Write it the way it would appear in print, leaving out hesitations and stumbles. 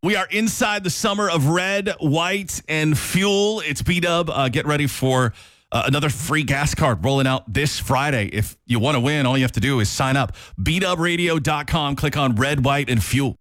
We are inside the summer of red, white, and fuel. It's B-Dub. Get ready for another free gas card rolling out this Friday. If you want to win, all you have to do is sign up. BDubRadio.com. Click on red, white, and fuel.